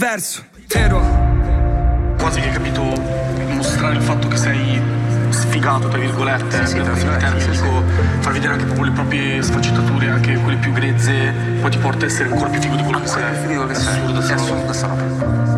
Verso, vero. Quasi che hai capito, mostrare il fatto che sei sfigato, tra virgolette, dico, far vedere anche proprio le proprie sfaccettature, anche quelle più grezze, poi ti porta a essere ancora più figo di quello che sei. È assurdo sta roba.